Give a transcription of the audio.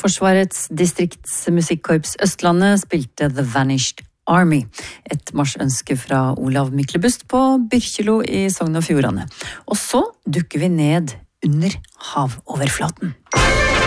Forsvarets distriktsmusikkorps Østlandet spilte The Vanished Army, et marsjønske fra Olav Myklebust på Byrkjelo i Sogn og Fjordane. Og så dukker vi ned under havoverflaten.